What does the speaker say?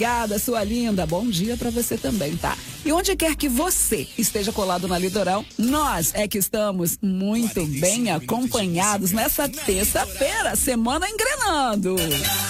Obrigada, sua linda. Bom dia pra você também, tá? E onde quer que você esteja colado na Litoral, nós é que estamos muito bem acompanhados nessa terça-feira, semana engrenando.